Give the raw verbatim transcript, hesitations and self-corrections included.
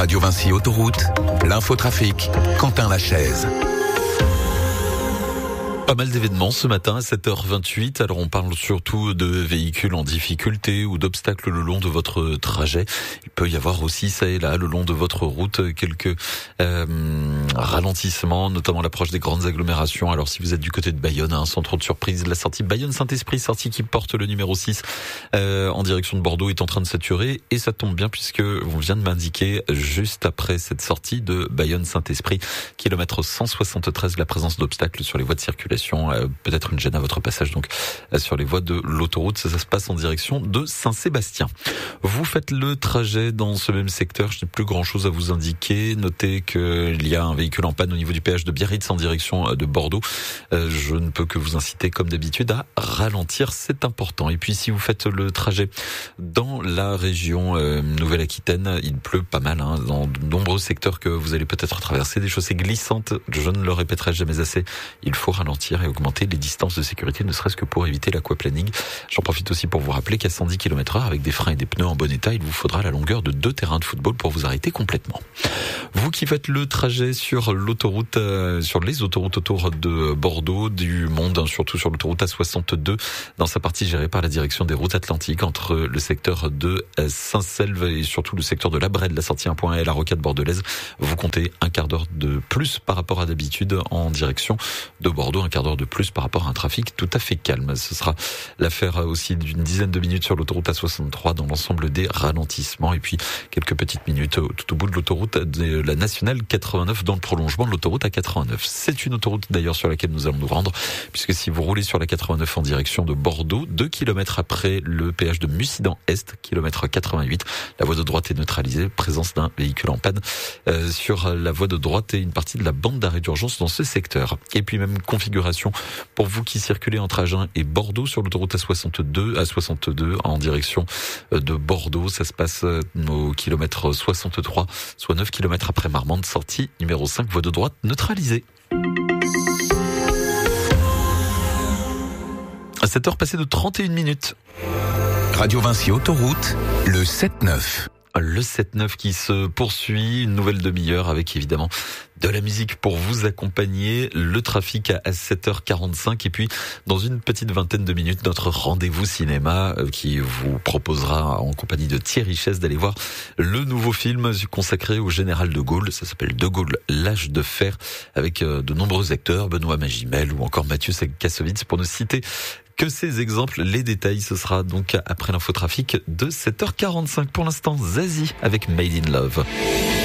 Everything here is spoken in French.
Radio Vinci Autoroute, l'infotrafic, Quentin Lachaise. Pas mal d'événements ce matin à sept heures vingt-huit. Alors on parle surtout de véhicules en difficulté ou d'obstacles le long de votre trajet. Il peut y avoir aussi ça et là le long de votre route quelques euh, ralentissements, notamment à l'approche des grandes agglomérations. Alors si vous êtes du côté de Bayonne, hein, sans trop de surprise, la sortie Bayonne-Saint-Esprit, sortie qui porte le numéro six euh, en direction de Bordeaux est en train de saturer et ça tombe bien puisque on vient de m'indiquer juste après cette sortie de Bayonne-Saint-Esprit, kilomètre cent soixante-treize, la présence d'obstacles sur les voies de circulation. Euh, peut-être une gêne à votre passage donc euh, sur les voies de l'autoroute. Ça, ça se passe en direction de Saint-Sébastien. Vous faites le trajet dans ce même secteur. Je n'ai plus grand-chose à vous indiquer. Notez qu'il y a un véhicule en panne au niveau du péage de Biarritz en direction de Bordeaux. Euh, je ne peux que vous inciter comme d'habitude à ralentir. C'est important. Et puis si vous faites le trajet dans la région euh, Nouvelle-Aquitaine, il pleut pas mal hein, dans de nombreux secteurs que vous allez peut-être traverser. Des chaussées glissantes. Je ne le répéterai jamais assez. Il faut ralentir et augmenter les distances de sécurité, ne serait-ce que pour éviter l'aquaplaning. J'en profite aussi pour vous rappeler qu'à cent dix kilomètres heure, avec des freins et des pneus en bon état, il vous faudra la longueur de deux terrains de football pour vous arrêter complètement. Vous qui faites le trajet sur l'autoroute, euh, sur les autoroutes autour de Bordeaux, du monde, hein, surtout sur l'autoroute A soixante-deux, dans sa partie gérée par la direction des routes atlantiques, entre le secteur de Saint-Selve et surtout le secteur de la Brède, la sortie un point un et la rocade bordelaise, vous comptez un quart d'heure de plus par rapport à d'habitude en direction de Bordeaux, un quart d'heure de plus par rapport à un trafic tout à fait calme. Ce sera l'affaire aussi d'une dizaine de minutes sur l'autoroute A soixante-trois dans l'ensemble des ralentissements et puis quelques petites minutes tout au bout de l'autoroute de la nationale quatre-vingt-neuf dans le prolongement de l'autoroute A quatre-vingt-neuf. C'est une autoroute d'ailleurs sur laquelle nous allons nous rendre puisque si vous roulez sur la quatre-vingt-neuf en direction de Bordeaux, deux kilomètres après le péage de Mussidan-Est, kilomètre quatre-vingt-huit, la voie de droite est neutralisée, présence d'un véhicule en panne euh, sur la voie de droite et une partie de la bande d'arrêt d'urgence dans ce secteur. Et puis même configuration pour vous qui circulez entre Agen et Bordeaux sur l'autoroute A soixante-deux, A soixante-deux en direction de Bordeaux. Ça se passe au kilomètre soixante-trois, soit neuf kilomètres après Marmande, sortie numéro cinq, voie de droite neutralisée. À sept heures passées de trente et une minutes. Radio Vinci Autoroute, le sept neuf. Le sept neuf qui se poursuit, une nouvelle demi-heure avec évidemment de la musique pour vous accompagner, le trafic à sept heures quarante-cinq et puis dans une petite vingtaine de minutes notre rendez-vous cinéma qui vous proposera en compagnie de Thierry Chess d'aller voir le nouveau film consacré au général de Gaulle. Ça s'appelle De Gaulle, l'âge de fer avec de nombreux acteurs, Benoît Magimel ou encore Mathieu Kassovitz pour ne citer que ces exemples. Les détails, ce sera donc après l'infotrafic de sept heures quarante-cinq. Pour l'instant, Zazie avec Made in Love.